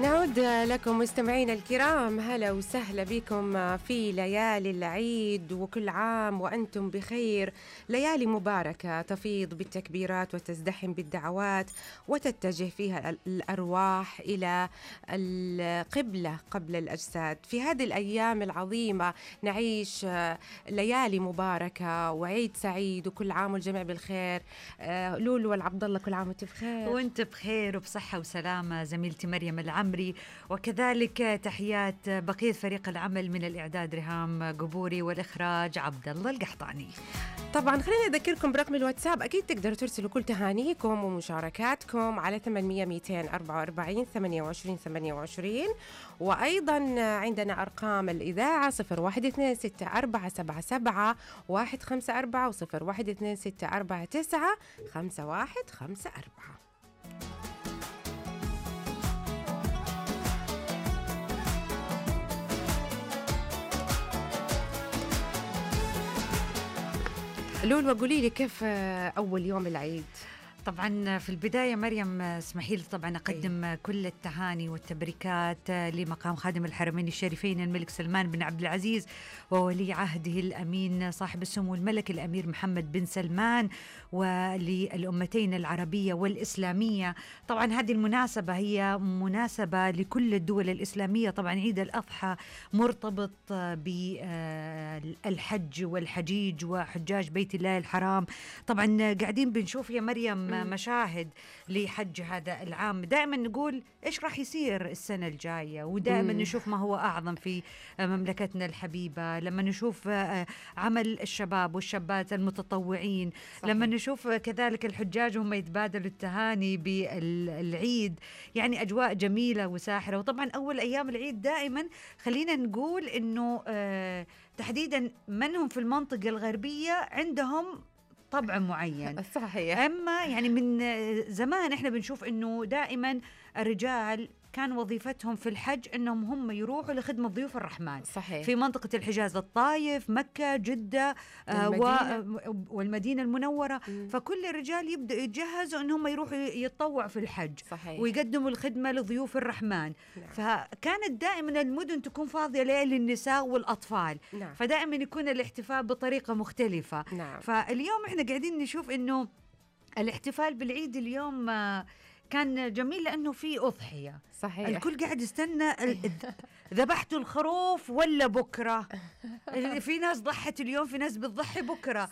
نعود لكم مستمعينا الكرام، هلا وسهلا بكم في ليالي العيد، وكل عام وأنتم بخير. ليالي مباركة تفيض بالتكبيرات وتزدحم بالدعوات، وتتجه فيها الأرواح إلى القبلة قبل الأجساد. في هذه الأيام العظيمة نعيش ليالي مباركة وعيد سعيد، وكل عام والجميع بالخير. لولو والعبد الله، كل عام وانت بخير. وانت بخير وبصحة وسلامة زميلتي مريم العمري، وكذلك تحيات بقية فريق العمل من الإعداد ريهام قبوري والإخراج عبد الله القحطاني. طبعا خلينا نذكركم برقم الواتساب، أكيد تقدروا ترسلوا كل تهانيكم ومشاركاتكم على 800 244 28 28. وأيضا عندنا أرقام الإذاعة 0126477154 و012649 5154. لولو، قولي لي كيف أول يوم العيد؟ طبعا في البداية مريم اسمحي لي طبعا أقدم كل التهاني والتبريكات لمقام خادم الحرمين الشريفين الملك سلمان بن عبد العزيز وولي عهده الأمين صاحب السمو الملك الأمير محمد بن سلمان، وللأمتين العربية والإسلامية. طبعا هذه المناسبة هي مناسبة لكل الدول الإسلامية. طبعا عيد الأضحى مرتبط بالحج والحجيج وحجاج بيت الله الحرام. طبعا قاعدين بنشوف يا مريم مشاهد لحج هذا العام. دائما نقول إيش راح يصير السنة الجاية، ودائما نشوف ما هو أعظم في مملكتنا الحبيبة. لما نشوف عمل الشباب والشابات المتطوعين، صحيح. لما نشوف كذلك الحجاج هم يتبادلوا التهاني بالعيد، يعني أجواء جميلة وساحرة. وطبعا أول أيام العيد دائما خلينا نقول إنه تحديدا من هم في المنطقة الغربية عندهم طبع معين، صحيح. أما يعني من زمان إحنا بنشوف إنه دائما الرجال كان وظيفتهم في الحج إنهم هم يروحوا لخدمة ضيوف الرحمن، صحيح. في منطقة الحجاز، الطائف، مكة، جدة والمدينة المنورة. فكل الرجال يبدأ يتجهزوا إنهم يروحوا يتطوعوا في الحج، صحيح. ويقدموا الخدمة لضيوف الرحمن. نعم. فكانت دائما المدن تكون فاضية للنساء والأطفال. نعم. فدائما يكون الاحتفال بطريقة مختلفة. نعم. فاليوم إحنا قاعدين نشوف إنه الاحتفال بالعيد اليوم كان جميل لأنه في أضحية، صحيح. الكل قاعد يستنى ذبحتوا الخروف ولا بكرة؟ في ناس ضحت اليوم، في ناس بتضحي بكرة.